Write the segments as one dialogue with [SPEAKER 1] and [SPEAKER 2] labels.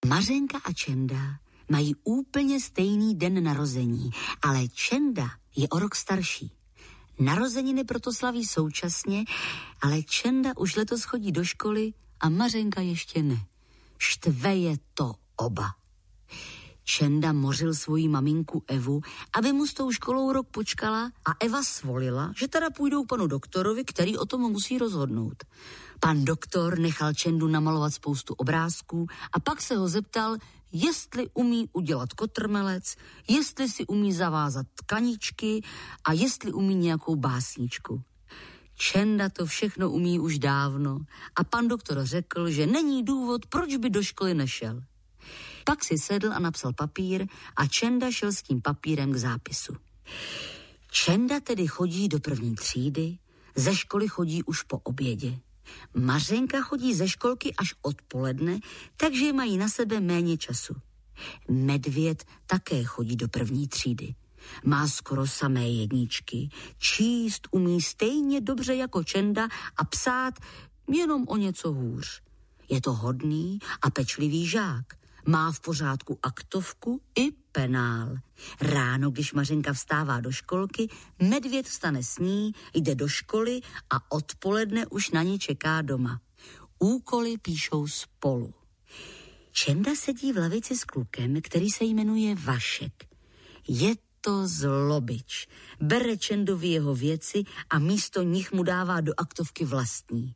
[SPEAKER 1] Mařenka a Čenda mají úplně stejný den narození, ale Čenda je o rok starší. Narozeniny proto slaví současně, ale Čenda už letos chodí do školy a Mařenka ještě ne. Štve je to oba. Čenda mořil svoji maminku Evu, aby mu s tou školou rok počkala, a Eva svolila, že teda půjdou k panu doktorovi, který o tom musí rozhodnout. Pan doktor nechal Čendu namalovat spoustu obrázků a pak se ho zeptal, jestli umí udělat kotrmelec, jestli si umí zavázat tkaničky a jestli umí nějakou básničku. Čenda to všechno umí už dávno a pan doktor řekl, že není důvod, proč by do školy nešel. Pak si sedl a napsal papír a Čenda šel s tím papírem k zápisu. Čenda tedy chodí do 1. třídy, ze školy chodí už po obědě. Mařenka chodí ze školky až odpoledne, takže mají na sebe méně času. Medvěd také chodí do 1. třídy. Má skoro samé jedničky, číst umí stejně dobře jako Čenda a psát jenom o něco hůř. Je to hodný a pečlivý žák. Má v pořádku aktovku i penál. Ráno, když Mařenka vstává do školky, medvěd vstane s ní, jde do školy a odpoledne už na ní čeká doma. Úkoly píšou spolu. Čenda sedí v lavici s klukem, který se jmenuje Vašek. Je to zlobič. Bere Čendovi jeho věci a místo nich mu dává do aktovky vlastní.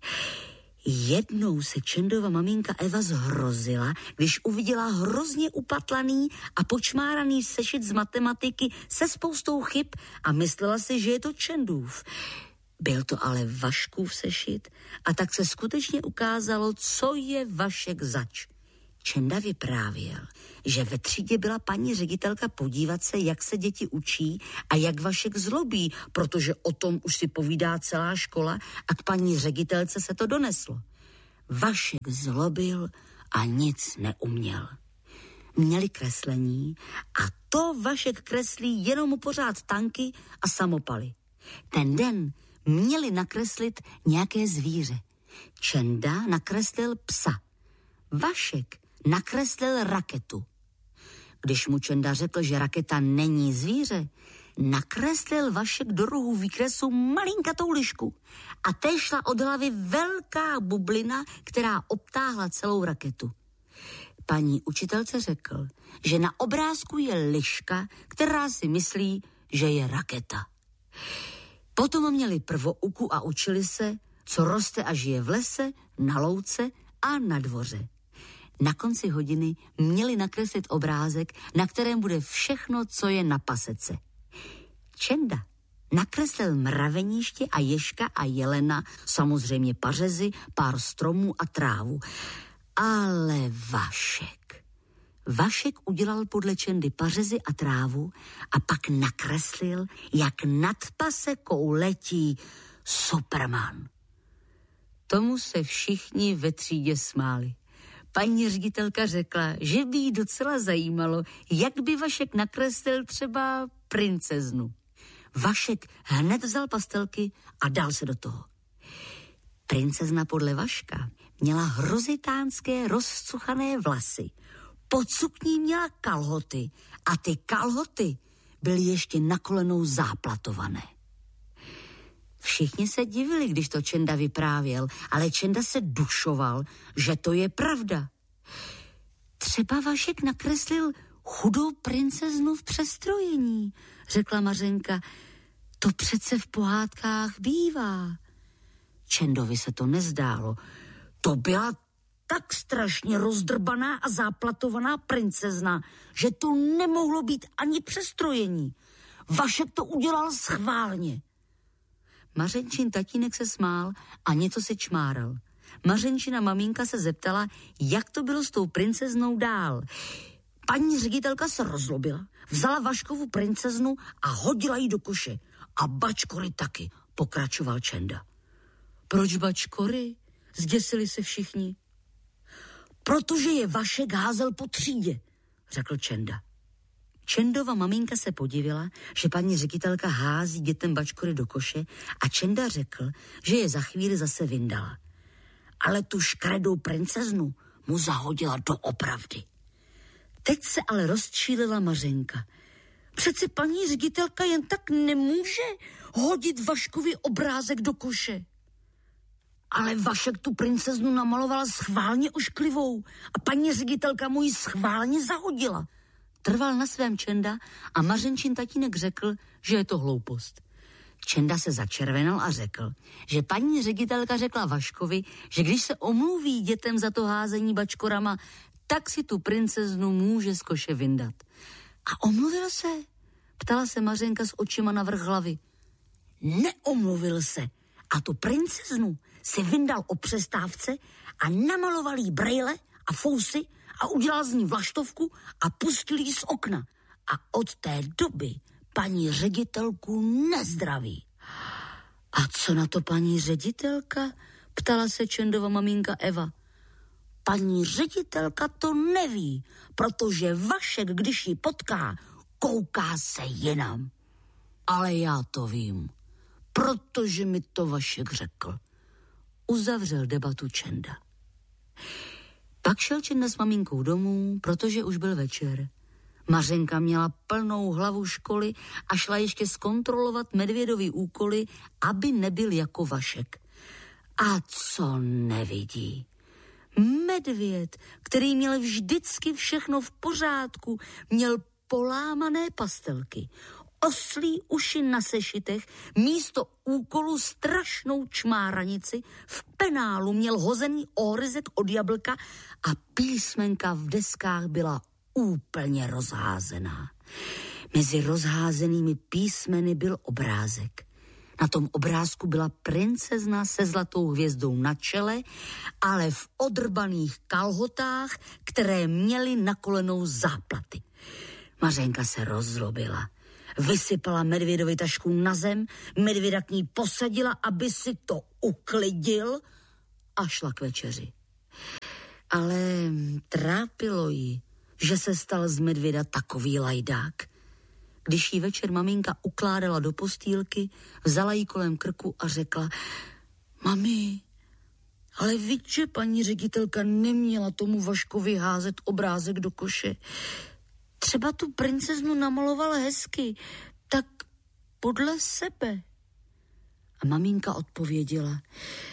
[SPEAKER 1] Jednou se Čendova maminka Eva zhrozila, když uviděla hrozně upatlaný a počmáraný sešit z matematiky se spoustou chyb a myslela si, že je to Čendův. Byl to ale Vaškův sešit a tak se skutečně ukázalo, co je Vašek zač. Čenda vyprávěl, že ve třídě byla paní ředitelka podívat se, jak se děti učí a jak Vašek zlobí, protože o tom už si povídá celá škola a k paní ředitelce se to doneslo. Vašek zlobil a nic neuměl. Měli kreslení a to Vašek kreslí jenom pořád tanky a samopaly. Ten den měli nakreslit nějaké zvíře. Čenda nakreslil psa. Vašek nakreslil raketu. Když mu Čenda řekl, že raketa není zvíře, nakreslil Vašek do rohu výkresu malinkatou lišku a té šla od hlavy velká bublina, která obtáhla celou raketu. Paní učitelce řekl, že na obrázku je liška, která si myslí, že je raketa. Potom měli prvouku a učili se, co roste a žije v lese, na louce a na dvoře. Na konci hodiny měli nakreslit obrázek, na kterém bude všechno, co je na pasece. Čenda nakreslil mraveniště a ježka a jelena, samozřejmě pařezy, pár stromů a trávu. Ale Vašek udělal podle Čendy pařezy a trávu a pak nakreslil, jak nad pasekou letí Superman. Tomu se všichni ve třídě smáli. Paní ředitelka řekla, že by jí docela zajímalo, jak by Vašek nakreslil třeba princeznu. Vašek hned vzal pastelky a dal se do toho. Princezna podle Vaška měla hrozitánské rozcuchané vlasy. Pod sukní měla kalhoty a ty kalhoty byly ještě na kolenou záplatované. Všichni se divili, když to Čenda vyprávěl, ale Čenda se dušoval, že to je pravda. Třeba Vašek nakreslil chudou princeznu v přestrojení, řekla Mařenka. To přece v pohádkách bývá. Čendovi se to nezdálo. To byla tak strašně rozdrbaná a záplatovaná princezna, že to nemohlo být ani přestrojení. Vašek to udělal schválně. Mařenčin tatínek se smál a něco si čmáral. Mařenčina maminka se zeptala, jak to bylo s tou princeznou dál. Paní ředitelka se rozlobila, vzala Vaškovu princeznu a hodila ji do koše. A bačkory taky, pokračoval Čenda. Proč bačkory? Zděsili se všichni. Protože je Vašek házel po třídě, řekl Čenda. Čendova maminka se podivila, že paní ředitelka hází dětem bačkory do koše a Čenda řekl, že je za chvíli zase vyndala. Ale tu škaredou princeznu mu zahodila doopravdy. Teď se ale rozčílila Mařenka. Přece paní ředitelka jen tak nemůže hodit Vaškovi obrázek do koše. Ale Vašek tu princeznu namaloval schválně ošklivou a paní ředitelka mu ji schválně zahodila. Trval na svém Čenda a Mařenčin tatínek řekl, že je to hloupost. Čenda se začervenal a řekl, že paní ředitelka řekla Vaškovi, že když se omluví dětem za to házení bačkorama, tak si tu princeznu může z koše vyndat. A omluvil se? Ptala se Mařenka s očima navrch hlavy. Neomluvil se a tu princeznu si vyndal o přestávce a namaloval jí brejle a fousy a udělal z ní vlaštovku a pustil jí z okna. A od té doby paní ředitelku nezdraví. A co na to paní ředitelka? Ptala se Čendova maminka Eva. Paní ředitelka to neví, protože Vašek, když ji potká, kouká se jinam. Ale já to vím, protože mi to Vašek řekl. Uzavřel debatu Čenda. Pak šel Čenda s maminkou domů, protože už byl večer. Mařenka měla plnou hlavu školy a šla ještě zkontrolovat medvědový úkoly, aby nebyl jako Vašek. A co nevidí? Medvěd, který měl vždycky všechno v pořádku, měl polámané pastelky, oslí uši na sešitech, místo úkolu strašnou čmáranici, v penálu měl hozený ohryzek od jablka a písmenka v deskách byla úplně rozházená. Mezi rozházenými písmeny byl obrázek. Na tom obrázku byla princezna se zlatou hvězdou na čele, ale v odrbaných kalhotách, které měly na kolenou záplaty. Mařenka se rozzlobila. Vysypala medvědovi tašku na zem, medvěda k ní posadila, aby si to uklidil a šla k večeři. Ale trápilo ji, že se stal z medvěda takový lajdák. Když jí večer maminka ukládala do postýlky, vzala jí kolem krku a řekla: Mami, ale víš, že paní ředitelka neměla tomu Vaškovi házet obrázek do koše. Třeba tu princeznu namalovala hezky, tak podle sebe. A maminka odpověděla: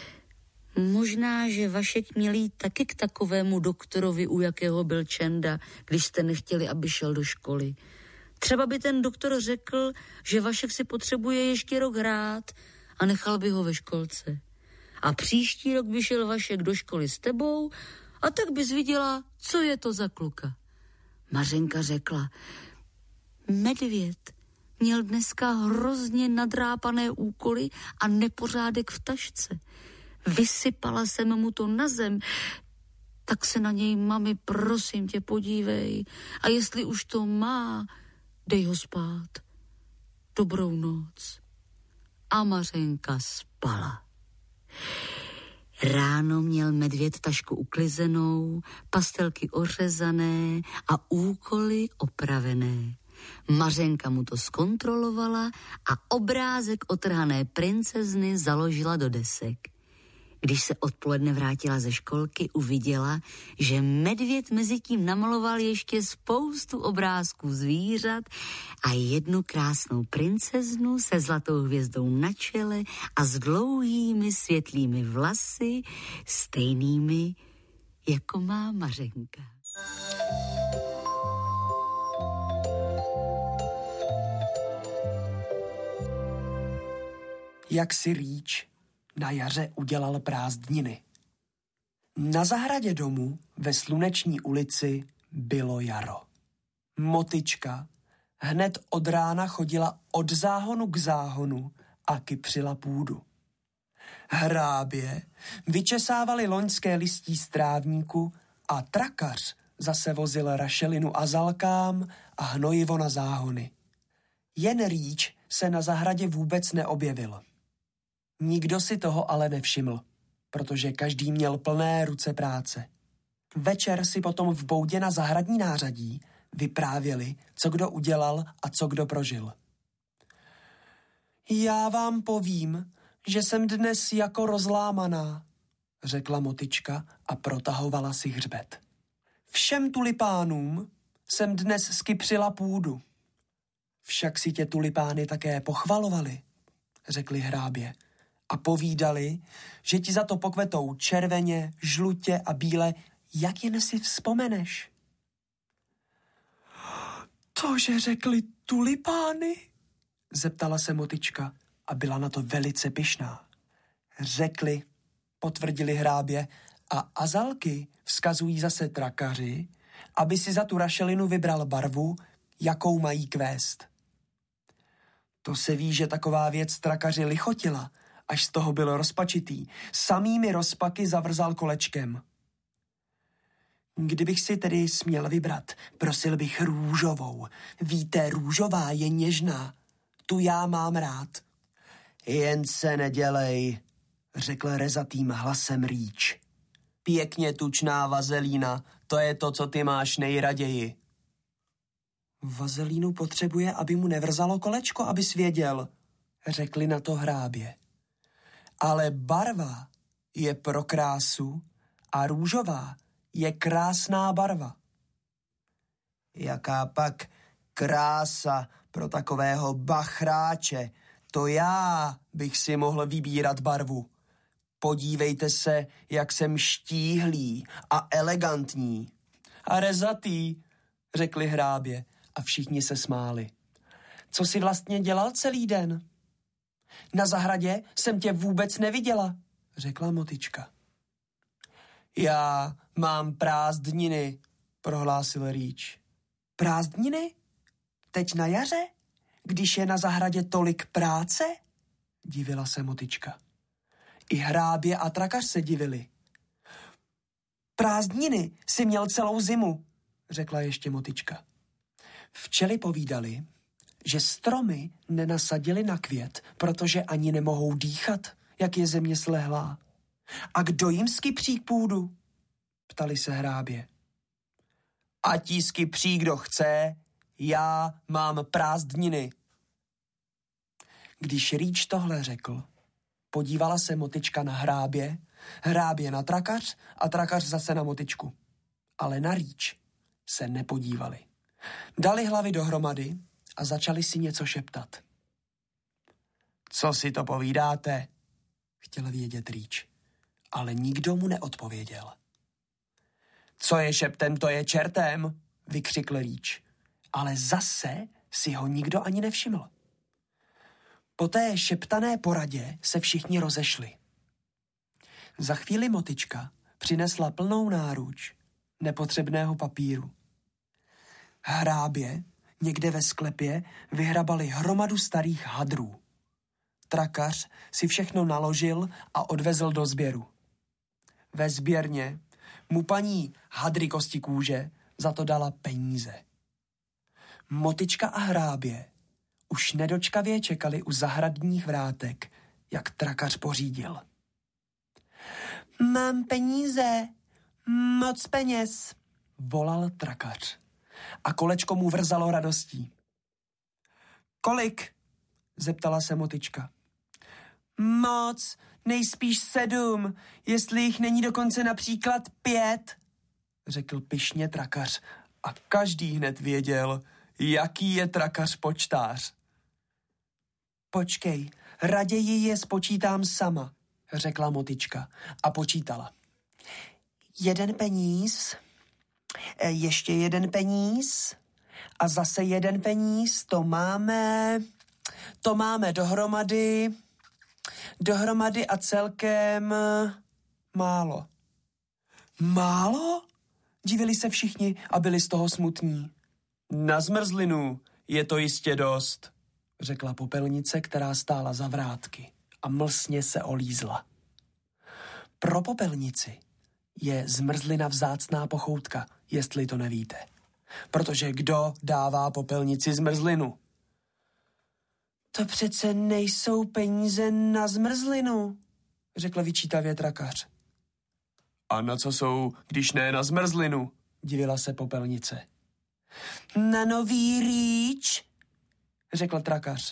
[SPEAKER 1] Možná, že Vašek měl jít taky k takovému doktorovi, u jakého byl Čenda, když jste nechtěli, aby šel do školy. Třeba by ten doktor řekl, že Vašek si potřebuje ještě rok hrát a nechal by ho ve školce. A příští rok by šel Vašek do školy s tebou a tak bys viděla, co je to za kluka. Mařenka řekla: Medvěd měl dneska hrozně nadrápané úkoly a nepořádek v tašce. Vysypala jsem mu to na zem, tak se na něj, mami, prosím tě, podívej. A jestli už to má, dej ho spát. Dobrou noc. A Mařenka spala. Ráno měl medvěd tašku uklizenou, pastelky ořezané a úkoly opravené. Mařenka mu to zkontrolovala a obrázek otrhané princezny založila do desek. Když se odpoledne vrátila ze školky, uviděla, že medvěd mezitím namaloval ještě spoustu obrázků zvířat a jednu krásnou princeznu se zlatou hvězdou na čele a s dlouhými světlými vlasy, stejnými, jako má Mařenka.
[SPEAKER 2] Jak si Rýč na jaře udělal prázdniny. Na zahradě domu ve Sluneční ulici bylo jaro. Motyčka hned od rána chodila od záhonu k záhonu a kypřila půdu. Hrábě vyčesávali loňské listí z trávníku a trakař zase vozil rašelinu azalkám a hnojivo na záhony. Jen Rýč se na zahradě vůbec neobjevil. Nikdo si toho ale nevšiml, protože každý měl plné ruce práce. Večer si potom v boudě na zahradní nářadí vyprávěli, co kdo udělal a co kdo prožil. Já vám povím, že jsem dnes jako rozlámaná, řekla Motyčka a protahovala si hřbet. Všem tulipánům jsem dnes skypřila půdu. Však si tě tulipány také pochvalovali, řekli hrábě. A povídali, že ti za to pokvetou červeně, žlutě a bíle, jak jen si vzpomeneš. Tože řekli tulipány? Zeptala se Motička a byla na to velice pyšná. Řekli, potvrdili hrábě, a azalky vzkazují zase trakaři, aby si za tu rašelinu vybral barvu, jakou mají kvést. To se ví, že taková věc trakaři lichotila, až z toho byl rozpačitý. Samými rozpaky zavrzal kolečkem. Kdybych si tedy směl vybrat, prosil bych růžovou. Víte, růžová je něžná. Tu já mám rád. Jen se nedělej, řekl rezatým hlasem Rýč. Pěkně tučná vazelína, to je to, co ty máš nejraději. Vazelínu potřebuje, aby mu nevrzalo kolečko, aby svěděl, řekli na to hrábě. Ale barva je pro krásu a růžová je krásná barva. Jaká pak krása pro takového bachráče, to já bych si mohl vybírat barvu. Podívejte se, jak jsem štíhlý a elegantní. A rezatý, řekli hrábě a všichni se smáli. Co jsi vlastně dělal celý den? Na zahradě jsem tě vůbec neviděla, řekla Motička. Já mám prázdniny, prohlásil Rýč. Prázdniny? Teď na jaře? Když je na zahradě tolik práce? Divila se Motička. I hrábě a trakař se divili. Prázdniny si měl celou zimu, řekla ještě Motička. Včely povídali, že stromy nenasadili na květ, protože ani nemohou dýchat, jak je země slehlá. A kdo jim skypří půdu? Ptali se hrábě. Ať jí skypří, kdo chce, já mám prázdniny. Když Rýč tohle řekl, podívala se Motička na hrábě, hrábě na trakař a trakař zase na Motičku. Ale na Rýč se nepodívali. Dali hlavy dohromady a začali si něco šeptat. Co si to povídáte? Chtěl vědět Rýč, ale nikdo mu neodpověděl. Co je šeptem, to je čertem, vykřikl Rýč, ale zase si ho nikdo ani nevšiml. Po té šeptané poradě se všichni rozešli. Za chvíli Motička přinesla plnou náruč nepotřebného papíru. Hrábě někde ve sklepě vyhrabali hromadu starých hadrů. Trakař si všechno naložil a odvezl do sběru. Ve sběrně mu paní Hadry Kosti kůže za to dala peníze. Motička a hrábě už nedočkavě čekali u zahradních vrátek, jak trakař pořídil. Mám peníze, moc peněz, volal trakař. A kolečko mu vrzalo radostí. Kolik? Zeptala se Motička. Moc, nejspíš 7, jestli jich není dokonce například 5, řekl pyšně trakař a každý hned věděl, jaký je trakař počtář. Počkej, raději je spočítám sama, řekla Motička a počítala. 1 peníz, ještě 1 peníz a zase 1 peníz, to máme dohromady a celkem málo. Málo? Divili se všichni a byli z toho smutní. Na zmrzlinu je to jistě dost, řekla popelnice, která stála za vrátky a mlsně se olízla. Pro popelnici je zmrzlina vzácná pochoutka, jestli to nevíte. Protože kdo dává popelnici zmrzlinu? To přece nejsou peníze na zmrzlinu, řekl vyčítavě trakař. A na co jsou, když ne na zmrzlinu? Divila se popelnice. Na nový Rýč, řekl trakař.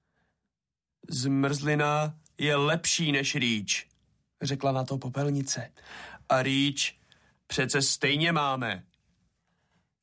[SPEAKER 2] Zmrzlina je lepší než Rýč, řekla na to popelnice. A Rýč přece stejně máme.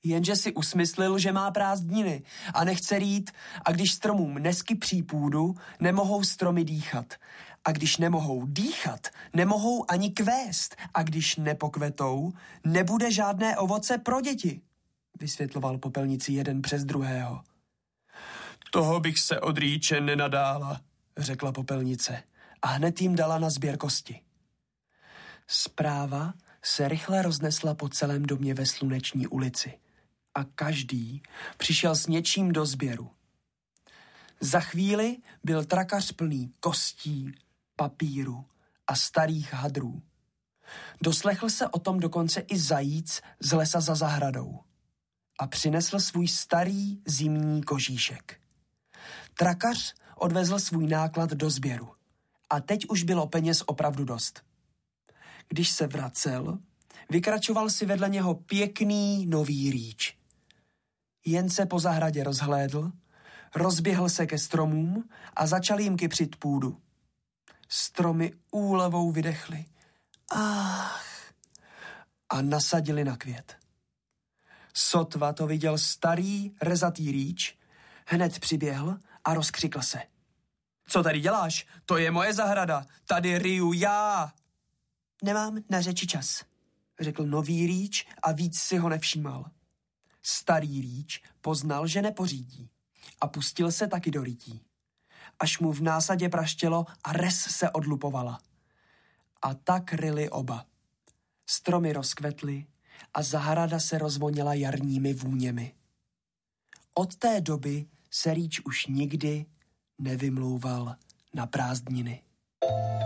[SPEAKER 2] Jenže si usmyslil, že má prázdniny a nechce rýt, a když stromům neskypří půdu, nemohou stromy dýchat. A když nemohou dýchat, nemohou ani kvést. A když nepokvetou, nebude žádné ovoce pro děti, vysvětloval popelnici jeden přes druhého. Toho bych se od rýče nenadála, řekla popelnice a hned jim dala na sběr kosti. Zpráva se rychle roznesla po celém domě ve Sluneční ulici a každý přišel s něčím do sběru. Za chvíli byl trakař plný kostí, papíru a starých hadrů. Doslechl se o tom dokonce i zajíc z lesa za zahradou a přinesl svůj starý zimní kožíšek. Trakař odvezl svůj náklad do sběru a teď už bylo peněz opravdu dost. Když se vracel, vykračoval si vedle něho pěkný nový rýč. Jen se po zahradě rozhlédl, rozběhl se ke stromům a začal jim kypřit půdu. Stromy úlevou vydechly. Ach! A nasadili na květ. Sotva to viděl starý rezatý rýč, hned přiběhl a rozkřikl se. Co tady děláš? To je moje zahrada. Tady ryju já. Nemám na řeči čas, řekl nový rýč a víc si ho nevšímal. Starý rýč poznal, že nepořídí a pustil se taky do rytí. Až mu v násadě praštělo a res se odlupovala. A tak ryli oba. Stromy rozkvetly a zahrada se rozvonila jarními vůněmi. Od té doby se rýč už nikdy nevymlouval na prázdniny.